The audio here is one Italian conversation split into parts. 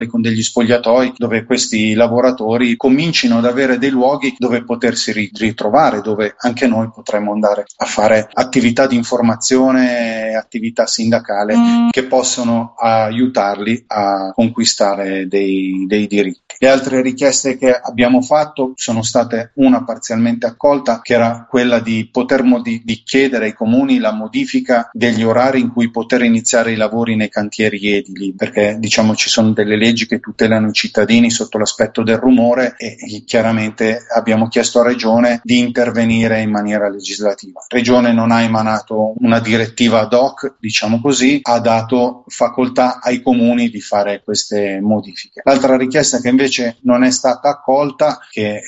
con degli spogliatoi dove questi lavoratori comincino ad avere dei luoghi dove potersi ritrovare, dove anche noi potremmo andare a fare attività di informazione, attività sindacale che possono aiutarli a conquistare dei diritti. Le altre richieste che abbiamo fatto sono state una parzialmente accolta, che era quella di poter di chiedere ai comuni la modifica degli orari in cui poter iniziare i lavori nei cantieri edili, perché ci sono delle leggi che tutelano i cittadini sotto l'aspetto del rumore e chiaramente abbiamo chiesto a Regione di intervenire in maniera legislativa. Regione non ha emanato una direttiva ad hoc, così, ha dato facoltà ai comuni di fare queste modifiche. L'altra richiesta che invece non è stata accolta, che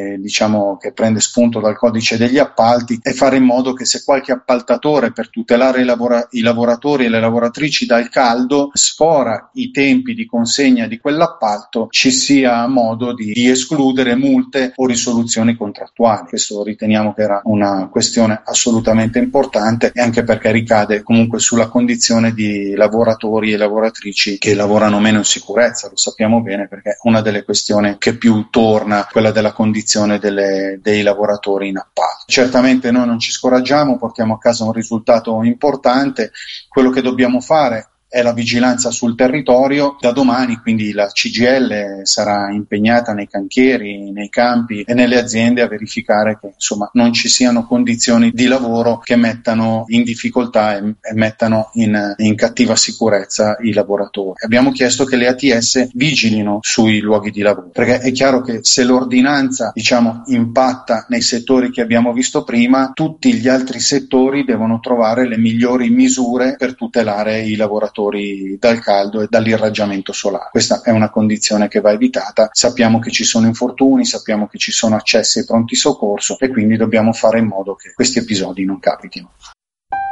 prende spunto dal codice degli appalti, è fare in modo che se qualche appaltatore, per tutelare i lavoratori e le lavoratrici dal caldo, sfora i tempi di consegna di quell'appalto, ci sia modo di escludere multe o risoluzioni contrattuali. Questo riteniamo che era una questione assolutamente importante, e anche perché ricade comunque sulla condizione di lavoratori e lavoratrici che lavorano meno in sicurezza. Lo sappiamo bene, perché una delle questioni che più torna, quella della condizione dei lavoratori in appalto. Certamente noi non ci scoraggiamo, portiamo a casa un risultato importante. Quello che dobbiamo fare è la vigilanza sul territorio. Da domani quindi la CGIL sarà impegnata nei cantieri, nei campi e nelle aziende a verificare che non ci siano condizioni di lavoro che mettano in difficoltà e mettano in cattiva sicurezza i lavoratori. Abbiamo chiesto che le ATS vigilino sui luoghi di lavoro, perché è chiaro che se l'ordinanza impatta nei settori che abbiamo visto prima, tutti gli altri settori devono trovare le migliori misure per tutelare i lavoratori dal caldo e dall'irraggiamento solare. Questa è una condizione che va evitata. Sappiamo che ci sono infortuni, sappiamo che ci sono accessi ai pronti soccorso, e quindi dobbiamo fare in modo che questi episodi non capitino.